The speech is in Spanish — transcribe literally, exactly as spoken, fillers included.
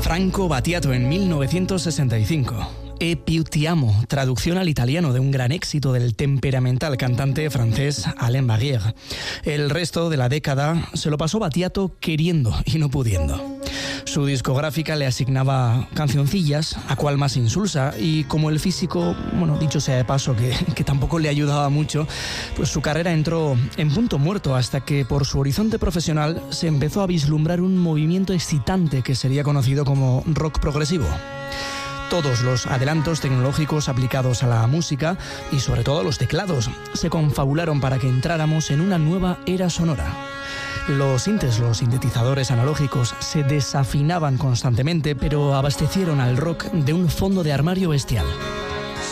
Franco Battiato en mil novecientos sesenta y cinco. E più ti amo, traducción al italiano de un gran éxito del temperamental cantante francés Alain Barrière. El resto de la década se lo pasó Battiato queriendo y no pudiendo. Su discográfica le asignaba cancioncillas, a cual más insulsa, y como el físico, bueno, dicho sea de paso, que, que tampoco le ayudaba mucho, pues su carrera entró en punto muerto hasta que por su horizonte profesional se empezó a vislumbrar un movimiento excitante que sería conocido como rock progresivo. Todos los adelantos tecnológicos aplicados a la música y sobre todo a los teclados se confabularon para que entráramos en una nueva era sonora. Los sintes, los sintetizadores analógicos, se desafinaban constantemente, pero abastecieron al rock de un fondo de armario bestial.